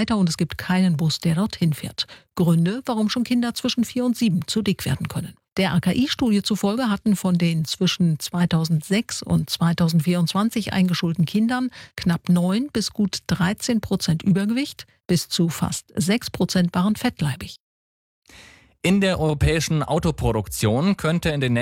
weiter und es gibt keinen Bus, der dorthin fährt. Gründe, warum schon Kinder zwischen 4 und 7 zu dick werden können. Der AKI-Studie zufolge hatten von den zwischen 2006 und 2024 eingeschulten Kindern knapp 9 bis gut 13% Übergewicht, bis zu fast 6% waren fettleibig. In der europäischen Autoproduktion könnte in den